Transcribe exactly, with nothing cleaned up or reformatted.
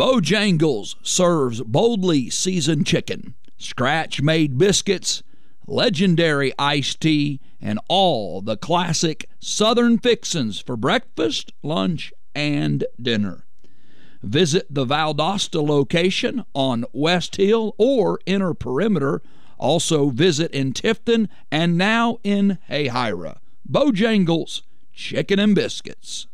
Bojangles serves boldly seasoned chicken, scratch-made biscuits, legendary iced tea, and all the classic Southern fixins for breakfast, lunch, and dinner. Visit the Valdosta location on West Hill or Inner Perimeter. Also visit in Tifton and now in Hayhira. Bojangles, chicken and biscuits.